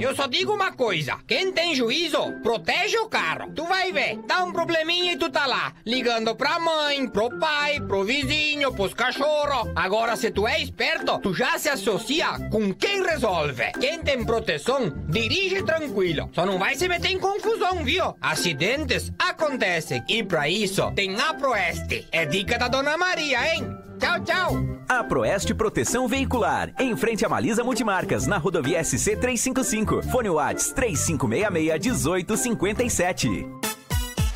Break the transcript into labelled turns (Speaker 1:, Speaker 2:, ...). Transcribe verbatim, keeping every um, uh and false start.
Speaker 1: Eu só digo uma coisa, quem tem juízo, protege o carro. Tu vai ver, dá um probleminha e tu tá lá, ligando pra mãe, pro pai, pro vizinho, pros cachorros. Agora, se tu é esperto, tu já se associa com quem resolve. Quem tem proteção, dirige tranquilo. Só não vai se meter em confusão, viu? Acidentes acontecem. E pra isso, tem a Proeste. É dica da Dona Maria, hein? Tchau, tchau.
Speaker 2: A Proeste Proteção Veicular, em frente a Malisa Multimarcas, na rodovia S C trezentos e cinquenta e cinco. Fone Whats três cinco seis seis, um oito cinco sete.